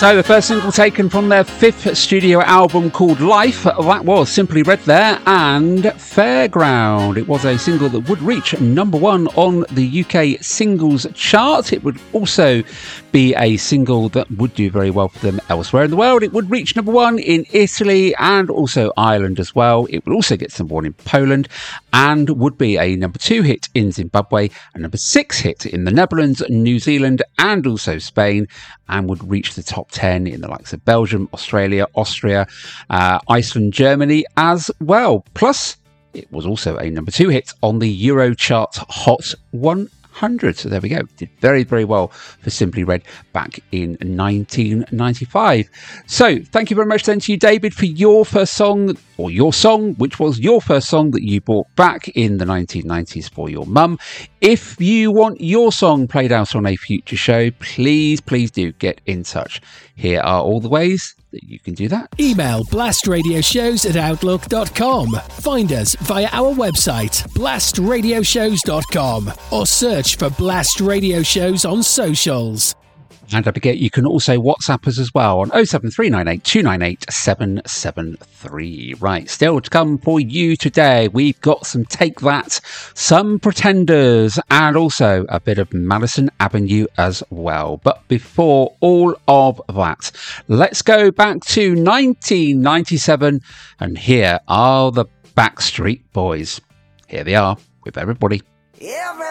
So the first single taken from their fifth studio album called Life, that was Simply Red there, and Fairground. It was a single that would reach number one on the UK singles chart. It would also be a single that would do very well for them elsewhere in the world. It would reach number one in Italy and also Ireland as well. It would also get number one in Poland and would be a number two hit in Zimbabwe, a number six hit in the Netherlands, New Zealand and also Spain, and would reach the top 10 in the likes of Belgium, Australia, Austria, Iceland, Germany as well. Plus, it was also a number two hit on the Eurochart Hot 100. So there we go. Did very, very well for Simply Red back in 1995. So thank you very much then to you, David, for your first song, or your song, which was your first song that you brought back in the 1990s for your mum. If you want your song played out on a future show, please do get in touch. Here are all the ways that you can do that. Email blastradioshows@outlook.com. Find us via our website, blastradioshows.com, or search for Blast Radio Shows on socials. And don't forget, you can also WhatsApp us as well on 07398 298 773. Right, still to come for you today, we've got some Take That, some Pretenders, and also a bit of Madison Avenue as well. But before all of that, let's go back to 1997, and here are the Backstreet Boys. Here they are with Everybody. Everybody